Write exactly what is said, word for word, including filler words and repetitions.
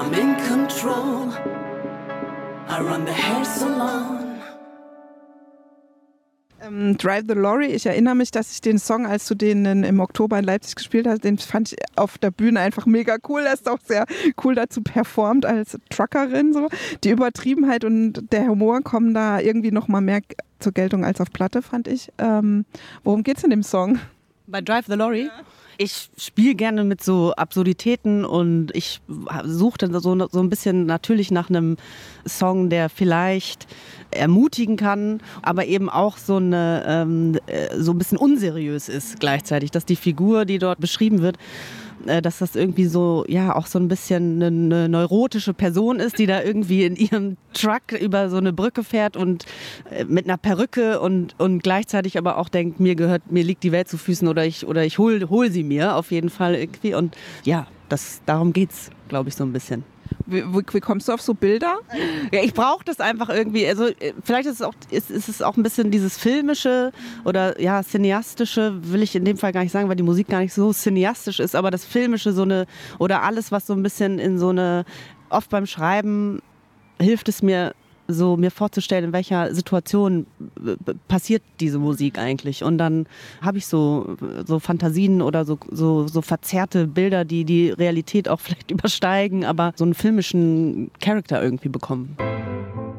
I'm in control. I run the hair salon. Ähm, Drive the Lorry, ich erinnere mich, dass ich den Song, als du den im Oktober in Leipzig gespielt hast, den fand ich auf der Bühne einfach mega cool. Er ist auch sehr cool dazu performt als Truckerin. So. Die Übertriebenheit und der Humor kommen da irgendwie noch mal mehr zur Geltung als auf Platte, fand ich. Ähm, worum geht's in dem Song? Bei Drive the Lorry? Ja. Ich spiele gerne mit so Absurditäten und ich suche dann so, so ein bisschen natürlich nach einem Song, der vielleicht ermutigen kann, aber eben auch so, eine, ähm, so ein bisschen unseriös ist gleichzeitig, dass die Figur, die dort beschrieben wird, dass das irgendwie so, ja, auch so ein bisschen eine, eine neurotische Person ist, die da irgendwie in ihrem Truck über so eine Brücke fährt und äh, mit einer Perücke und, und gleichzeitig aber auch denkt, mir gehört, mir liegt die Welt zu Füßen oder ich, oder ich hol, hol sie mir auf jeden Fall irgendwie. Und ja, das, darum geht's, glaube ich, so ein bisschen. Wie, wie kommst du auf so Bilder? Ja, ich brauche das einfach irgendwie. Also vielleicht ist es auch, ist, ist es auch ein bisschen dieses filmische oder ja cineastische, will ich in dem Fall gar nicht sagen, weil die Musik gar nicht so cineastisch ist, aber das filmische so eine oder alles, was so ein bisschen in so eine, oft beim Schreiben hilft es mir so mir vorzustellen, in welcher Situation passiert diese Musik eigentlich. Und dann habe ich so, so Fantasien oder so, so, so verzerrte Bilder, die die Realität auch vielleicht übersteigen, aber so einen filmischen Charakter irgendwie bekommen.